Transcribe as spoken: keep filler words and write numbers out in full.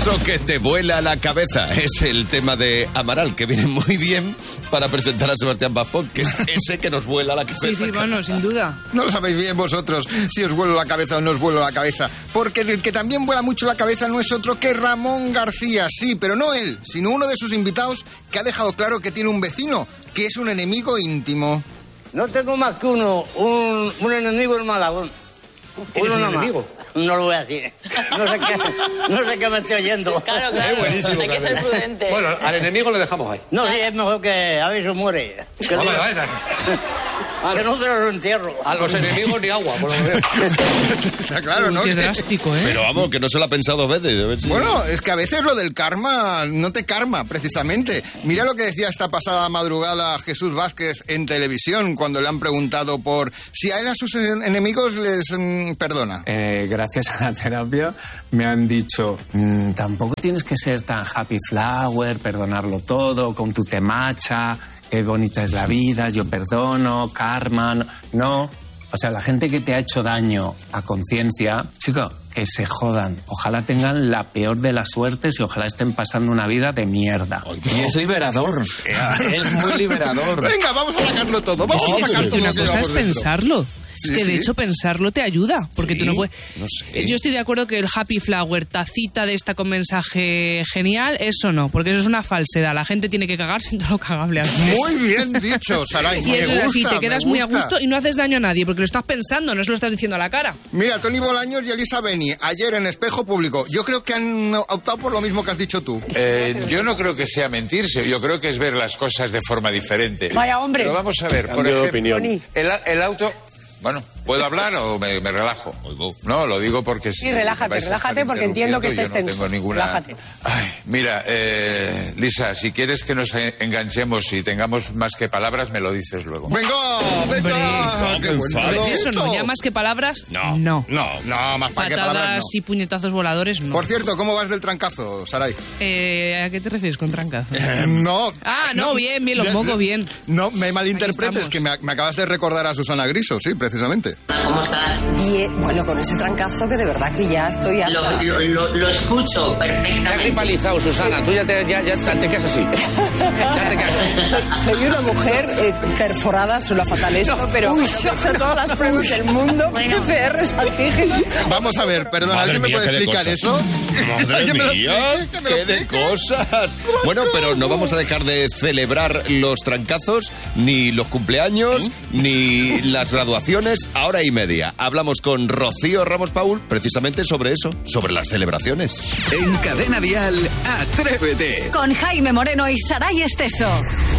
Eso que te vuela la cabeza es el tema de Amaral, que viene muy bien para presentar a Sebastián Bapón, que es ese que nos vuela la cabeza. Sí, sí, bueno, sin duda. No lo sabéis bien vosotros si os vuelo la cabeza o no os vuelo la cabeza, porque el que también vuela mucho la cabeza no es otro que Ramón García, sí, pero no él, sino uno de sus invitados que ha dejado claro que tiene un vecino, que es un enemigo íntimo. No tengo más que uno, un, un enemigo en Malagón. ¿Tienes un enemigo? No lo voy a decir. No sé qué, no sé qué me estoy oyendo. Claro, claro. Es buenísimo. Hay que ser prudente. Bueno, al enemigo le dejamos ahí. No, sí, es mejor que a ver si muere. Que, Vale, digo, vale. que no te lo entierro. A los enemigos ni agua, por lo que veo. Está claro, ¿no? Qué drástico, ¿eh? Pero vamos, que no se lo ha pensado dos veces. A ver si- Bueno, es que a veces lo del karma no te karma, precisamente. Mira lo que decía esta pasada madrugada Jesús Vázquez en televisión cuando le han preguntado por si a él a sus en- enemigos les mm, perdona. Eh, gracias a la terapia me han dicho, mmm, tampoco tienes que ser tan happy flower, perdonarlo todo, con tu temacha, qué bonita es la vida, yo perdono, karma, no. no. O sea, la gente que te ha hecho daño a conciencia, chico, que se jodan. Ojalá tengan la peor de las suertes y ojalá estén pasando una vida de mierda. Y es liberador. Es muy liberador. Venga, vamos a sacarlo todo. Vamos Sí, a sacar sí, todo una lo que cosa es llevamos dentro. pensarlo. Sí, es que de sí. hecho pensarlo te ayuda, porque Sí, tú no puedes... no sé. Yo estoy de acuerdo que el happy flower, tacita de esta con mensaje genial, eso no, porque eso es una falsedad. La gente tiene que cagarse en todo lo cagable antes. Muy bien dicho, Saray. Y me eso es así, gusta, te quedas me muy a gusta. gusto y no haces daño a nadie, porque lo estás pensando, no se lo estás diciendo a la cara. Mira, Tony Bolaños y Elisa Beni, ayer en Espejo Público, yo creo que han optado por lo mismo que has dicho tú. Eh, yo no creo que sea mentirse, yo creo que es ver las cosas de forma diferente. Vaya, hombre. Pero vamos a ver, por Cambio de ejemplo, opinión. el, el auto... Bueno, ¿puedo hablar o me, me relajo? No, lo digo porque... Sí, relájate, relájate, porque entiendo que estés yo no tenso. tengo ninguna... Relájate. Ay, mira, eh, Lisa, si quieres que nos enganchemos y tengamos más que palabras, me lo dices luego. Venga, venga, Hombre, qué buen enfado. Eso no, momento. ya más que palabras, No. no. No, no, más para que Patadas palabras y no. puñetazos voladores, no. Por cierto, ¿cómo vas del trancazo, Saray? Eh, ¿A qué te refieres con trancazo? Eh, no. Ah, no, bien, bien, los mocos, bien. No me malinterpretes, Aquí estamos. que me, me acabas de recordar a Susana Griso, sí, precisamente. ¿Cómo estás? Y eh, bueno, con ese trancazo que de verdad que ya estoy harta. Lo, lo, lo, lo escucho Te has perfectamente. rivalizado, Susana. Tú ya te, ya, ya te quedas así. Ya te quedas. Soy, soy una mujer eh, perforada, suena fatal esto, pero uy, yo sé todas las pruebas del mundo, P C R, antígenos. Vamos a ver, perdona, Madre ¿alguien me mía, puede qué de explicar cosas. eso? Madre ¿Alguien me lo mía, explique? ¿Que me lo qué de explique? cosas. Bueno, pero no vamos a dejar de celebrar los trancazos, ni los cumpleaños, ni las graduaciones a hora y media. Hablamos con Rocío Ramos Paul precisamente sobre eso, sobre las celebraciones. En Cadena Dial, Atrévete. Con Jaime Moreno y Saray Esteso.